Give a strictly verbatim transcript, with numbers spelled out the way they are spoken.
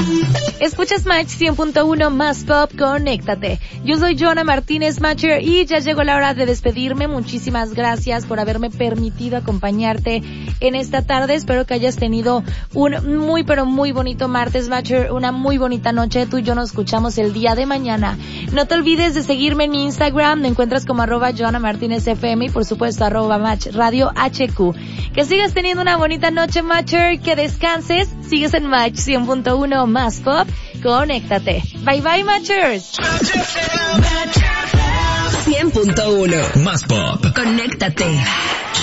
Escuchas Match cien punto uno más Pop, conéctate. Yo soy Joana Martínez Matcher y ya llegó la hora de despedirme. Muchísimas gracias por haberme permitido acompañarte en esta tarde. Espero que hayas tenido un muy pero muy bonito martes, Matcher, una muy bonita noche. Tú y yo nos escuchamos el día de mañana. No te olvides de seguirme en Instagram, me encuentras como arroba Joana Martínez F M y por supuesto arroba Match Radio H Q. Que sigas teniendo una bonita noche, Matcher, que descanses. Sigues en Match cien punto uno más Pop, conéctate. Bye bye, Matchers. cien punto uno más Pop, conéctate.